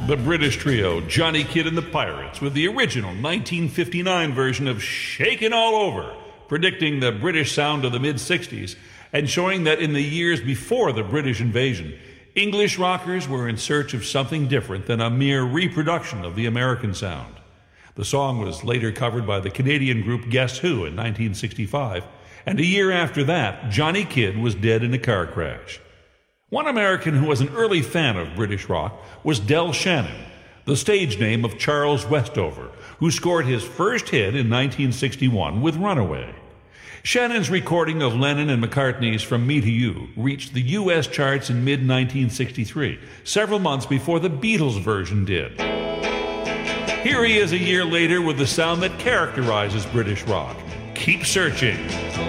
The British trio, Johnny Kidd and the Pirates, with the original 1959 version of Shakin' All Over, predicting the British sound of the mid-60s and showing that in the years before the British invasion, English rockers were in search of something different than a mere reproduction of the American sound. The song was later covered by the Canadian group Guess Who in 1965, and a year after that, Johnny Kidd was dead in a car crash. One American who was an early fan of British rock was Del Shannon, the stage name of Charles Westover, who scored his first hit in 1961 with Runaway. Shannon's recording of Lennon and McCartney's From Me to You reached the U.S. charts in mid-1963, several months before the Beatles' version did. Here he is a year later with the sound that characterizes British rock. Keep searching.